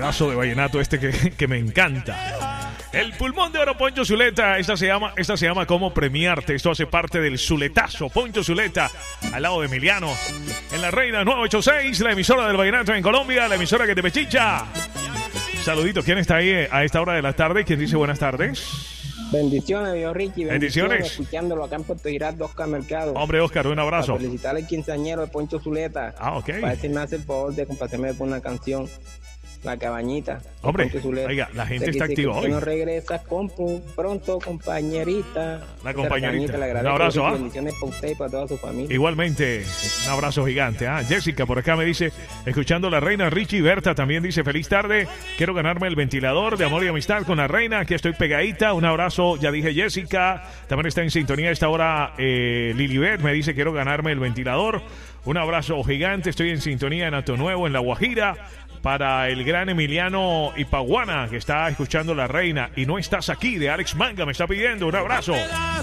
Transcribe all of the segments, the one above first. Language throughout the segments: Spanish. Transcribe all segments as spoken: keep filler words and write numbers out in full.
pedazo de vallenato este que, que me encanta. El pulmón de oro, Poncho Zuleta. Esta se llama, esta se llama Cómo premiarte. Esto hace parte del Zuletazo. Poncho Zuleta, al lado de Emiliano. En la Reina nueve ochenta y seis, la emisora del vallenato en Colombia, la emisora que te pechicha. Saluditos. ¿Quién está ahí a esta hora de la tarde? ¿Quién dice buenas tardes? Bendiciones, Dios Ricky. Bendiciones. Bendiciones. Escuchándolo acá en Puerto Giraldo, Oscar Mercado. Hombre, Oscar, un abrazo. Para felicitar al quinceañero de Poncho Zuleta. Ah, ok. Para decirme hace el favor de complacerme con una canción. La Cabañita. Hombre, oiga, la gente está activa hoy. No regresas con pronto, compañerita. La compañerita. Le un abrazo, ¿ah? Bendiciones para usted y para toda su familia. Igualmente, un abrazo gigante. ¿ah? Jessica por acá me dice, escuchando la Reina. Richie Berta también dice, feliz tarde. Quiero ganarme el ventilador de amor y amistad con la Reina. Aquí estoy pegadita. Un abrazo, ya dije Jessica. También está en sintonía a esta hora eh, Lilibet. Me dice, quiero ganarme el ventilador. Un abrazo gigante. Estoy en sintonía en Ato Nuevo, en La Guajira. Para el gran Emiliano Ipaguana, que está escuchando La Reina. Y no estás aquí, de Alex Manga, me está pidiendo un abrazo.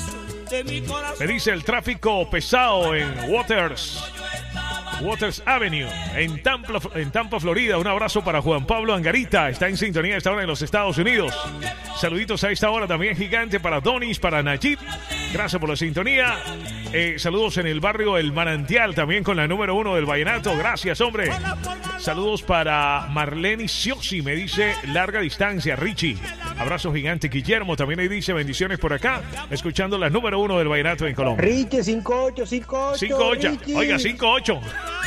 Me dice el tráfico pesado en Waters. Waters Avenue, en Tampa, en Tampa, Florida. Un abrazo para Juan Pablo Angarita. Está en sintonía a esta hora en los Estados Unidos. Saluditos a esta hora también gigante para Donis, para Najib. Gracias por la sintonía. Eh, saludos en el barrio El Manantial, también con la número uno del vallenato. Gracias, hombre. Saludos para Marlene Siosi, me dice larga distancia, Richie. Abrazo gigante. Guillermo también ahí dice bendiciones por acá, escuchando la número uno del vallenato en Colombia. Richie, cinco ocho, cinco ocho. cinco ocho, oiga, cinco ocho.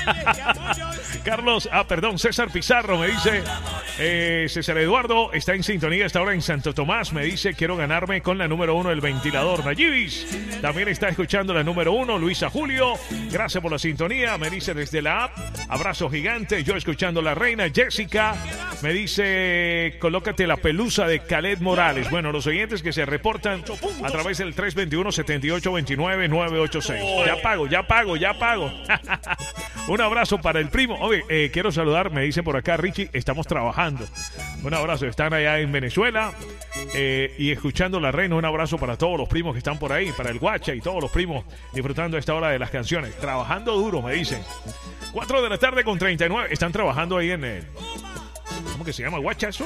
Carlos, ah, perdón, César Pizarro me dice, eh, César Eduardo está en sintonía esta hora en Santo Tomás, me dice, quiero ganarme con la número uno el ventilador. Nayibis también está escuchando la número uno. Luisa Julio, gracias por la sintonía, me dice desde la app. Abrazo gigante, yo escuchando La Reina. Jessica me dice, colócate la pelusa de Khaled Morales. Bueno, los oyentes que se reportan a través del tres dos uno, siete ocho dos nueve, nueve ocho seis. Ya pago, ya pago, ya pago. Un abrazo para el primo. Oye, eh, quiero saludar, me dice por acá Richie, estamos trabajando. Un abrazo, están allá en Venezuela eh, y escuchando La Reina. Un abrazo para todos los primos que están por ahí, para el Guacha y todos los primos disfrutando a esta hora de las canciones. Trabajando duro, me dicen. cuatro de la tarde con treinta y nueve. Están trabajando ahí en el... ¿Cómo que se llama Guacha eso?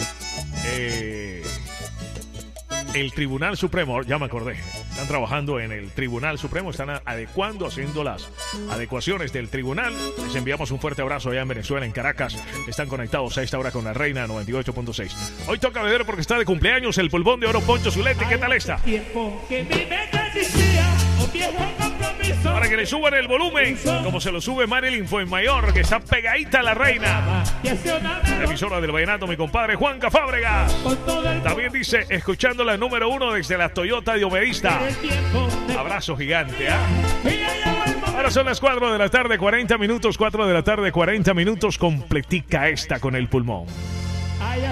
Eh... El Tribunal Supremo, ya me acordé. Están trabajando en el Tribunal Supremo, están adecuando, haciendo las adecuaciones del tribunal. Les enviamos un fuerte abrazo allá en Venezuela, en Caracas. Están conectados a esta hora con La Reina noventa y ocho punto seis. Hoy toca beber porque está de cumpleaños el pulmón de oro Poncho Zuleta. ¿Qué tal está? Para que le suban el volumen, como se lo sube Marilyn Fuenmayor, que está pegadita a La Reina. La emisora del vallenato, mi compadre Juanca Fábregas. También dice, escuchando la número uno desde la Toyota Diomedista. Abrazo gigante, ¿ah? ¿eh? Ahora son las cuatro de la tarde, cuarenta minutos. cuatro de la tarde, cuarenta minutos. Completica esta con el pulmón.